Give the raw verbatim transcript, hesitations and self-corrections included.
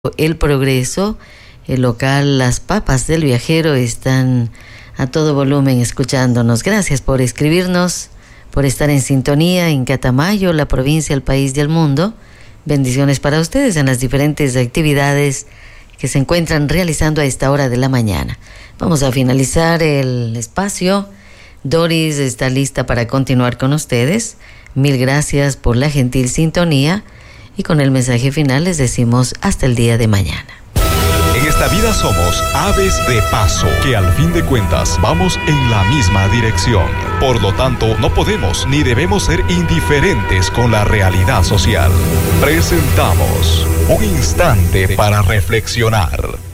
El Progreso, el local Las Papas del Viajero están a todo volumen escuchándonos. Gracias por escribirnos, por estar en sintonía en Catamayo, la provincia, el país y el mundo. Bendiciones para ustedes en las diferentes actividades que se encuentran realizando a esta hora de la mañana. Vamos a finalizar el espacio. Doris está lista para continuar con ustedes. Mil gracias por la gentil sintonía. Y con el mensaje final les decimos hasta el día de mañana. En esta vida somos aves de paso, que al fin de cuentas vamos en la misma dirección. Por lo tanto, no podemos ni debemos ser indiferentes con la realidad social. Presentamos Un Instante para Reflexionar.